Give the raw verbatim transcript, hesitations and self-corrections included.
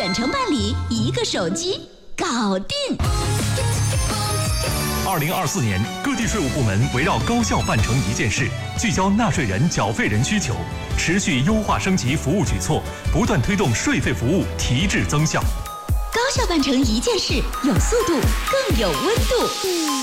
远程办理，一个手机搞定。 二零二四年，各地税务部门围绕高效办成一件事，聚焦纳税人、缴费人需求，持续优化升级服务举措，不断推动税费服务提质增效。 高效办成一件事，有速度，更有温度。